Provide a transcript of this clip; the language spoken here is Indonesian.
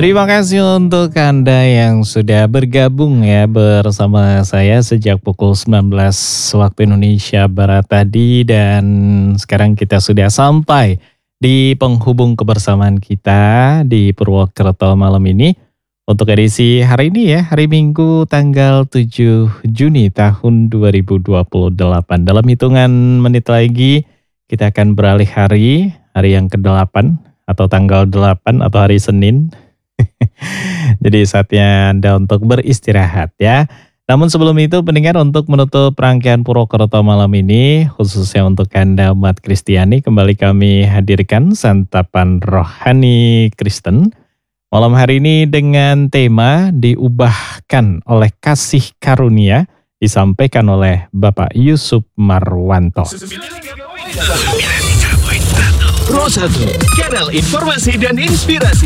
Terima kasih untuk Anda yang sudah bergabung ya bersama saya sejak pukul 19 waktu Indonesia Barat tadi dan sekarang kita sudah sampai di penghubung kebersamaan kita di Purwokerto malam ini untuk edisi hari ini ya, hari Minggu tanggal 7 Juni tahun 2028. Dalam hitungan menit lagi kita akan beralih hari yang ke-8 atau tanggal 8 atau hari Senin. Jadi saatnya Anda untuk beristirahat ya. Namun sebelum itu pendengar untuk menutup rangkaian Purwokerto malam ini khususnya untuk Anda umat Kristiani kembali kami hadirkan santapan rohani Kristen. Malam hari ini dengan tema diubahkan oleh kasih karunia disampaikan oleh Bapak Yusuf Marwanto. Pro 1, kanal informasi dan inspirasi.